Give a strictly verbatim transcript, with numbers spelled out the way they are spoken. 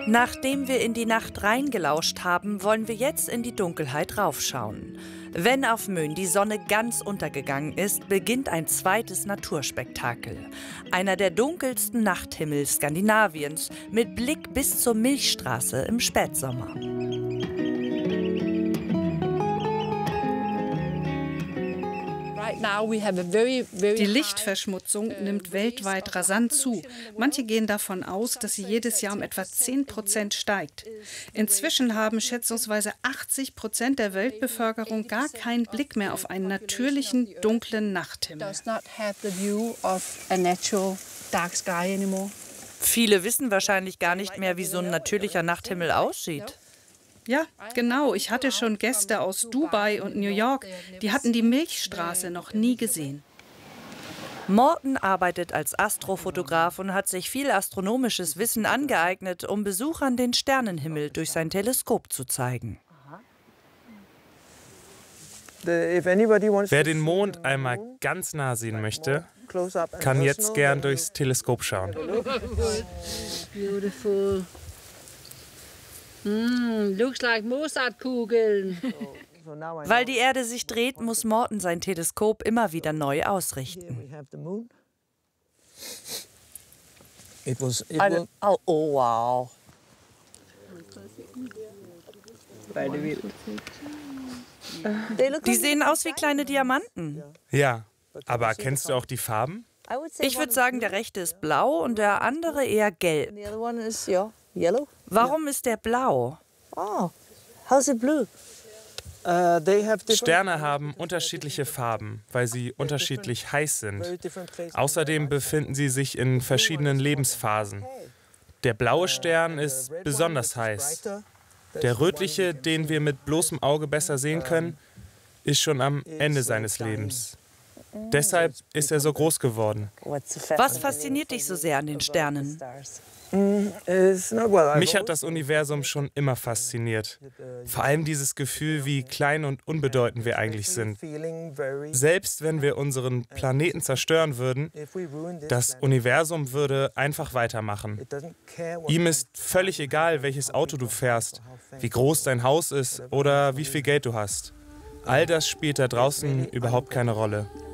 Nachdem wir in die Nacht reingelauscht haben, wollen wir jetzt in die Dunkelheit raufschauen. Wenn auf Möhn die Sonne ganz untergegangen ist, beginnt ein zweites Naturspektakel. Einer der dunkelsten Nachthimmel Skandinaviens mit Blick bis zur Milchstraße im Spätsommer. Die Lichtverschmutzung nimmt weltweit rasant zu. Manche gehen davon aus, dass sie jedes Jahr um etwa zehn Prozent steigt. Inzwischen haben schätzungsweise achtzig Prozent der Weltbevölkerung gar keinen Blick mehr auf einen natürlichen, dunklen Nachthimmel. Viele wissen wahrscheinlich gar nicht mehr, wie so ein natürlicher Nachthimmel aussieht. Ja, genau. Ich hatte schon Gäste aus Dubai und New York, die hatten die Milchstraße noch nie gesehen. Morten arbeitet als Astrofotograf und hat sich viel astronomisches Wissen angeeignet, um Besuchern den Sternenhimmel durch sein Teleskop zu zeigen. Wer den Mond einmal ganz nah sehen möchte, kann jetzt gern durchs Teleskop schauen. Mm, looks like Mozartkugeln. Weil die Erde sich dreht, muss Morten sein Teleskop immer wieder neu ausrichten. It was, it was, oh, oh, wow. Die sehen aus wie kleine Diamanten. Ja, aber erkennst du auch die Farben? Ich würde sagen, der rechte ist blau und der andere eher gelb. Warum ist der blau? Oh, how's it blue? Uh, they have Sterne haben unterschiedliche Farben, weil sie unterschiedlich heiß sind. Außerdem befinden sie sich in verschiedenen Lebensphasen. Der blaue Stern ist besonders heiß. Der rötliche, den wir mit bloßem Auge besser sehen können, ist schon am Ende seines Lebens. Deshalb ist er so groß geworden. Was fasziniert dich so sehr an den Sternen? Mich hat das Universum schon immer fasziniert. Vor allem dieses Gefühl, wie klein und unbedeutend wir eigentlich sind. Selbst wenn wir unseren Planeten zerstören würden, das Universum würde einfach weitermachen. Ihm ist völlig egal, welches Auto du fährst, wie groß dein Haus ist oder wie viel Geld du hast. All das spielt da draußen überhaupt keine Rolle.